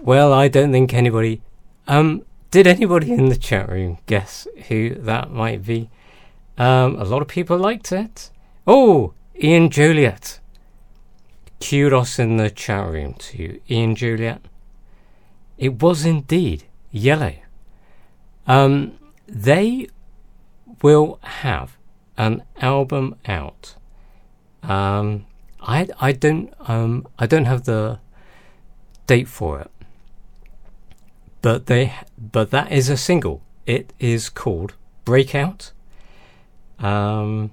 Well, I don't think anybody... did anybody in the chat room guess who that might be? A lot of people liked it. Oh, Ian Juliet. Kudos in the chat room to Ian Juliet. It was indeed Yellow. They will have an album out. I don't have the date for it, but that is a single. It is called Breakout. Their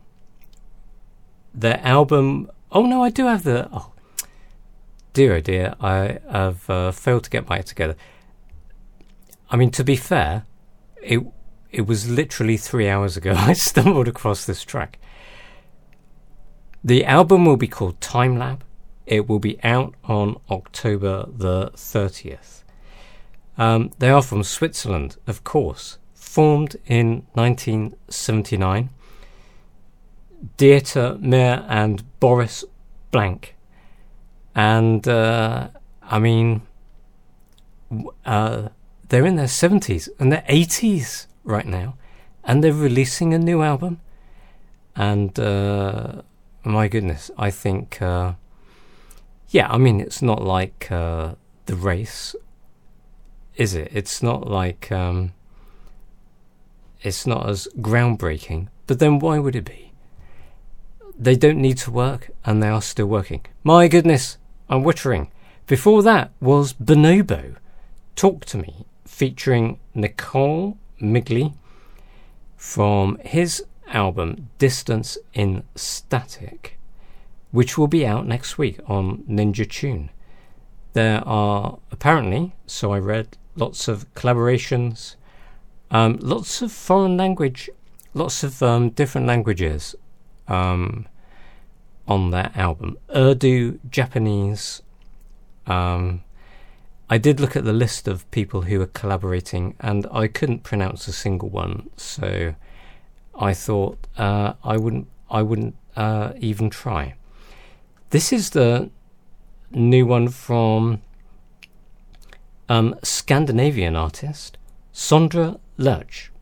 album. Oh no, I do have the. Oh dear, I have failed to get my act together. I mean, to be fair, it was literally 3 hours ago I stumbled across this track. The album will be called Time Lab. It will be out on October the 30th. They are from Switzerland, of course. Formed in 1979. Dieter Meyer and Boris Blank. And, I mean, they're in their 70s and their 80s right now. And they're releasing a new album. And, my goodness, I think, I mean, it's not like The Race, is it? It's not like, it's not as groundbreaking. But then why would it be? They don't need to work, and they are still working. My goodness, I'm wittering. Before that was Bonobo, Talk to Me, featuring Nicole Migley from his album Distance in Static, which will be out next week on Ninja Tune. There are apparently, so I read, lots of collaborations, lots of foreign language, lots of different languages on that album. Urdu, Japanese. I did look at the list of people who are collaborating, and I couldn't pronounce a single one, so I thought I wouldn't even try. This is the new one from Scandinavian artist Sondre Lerche.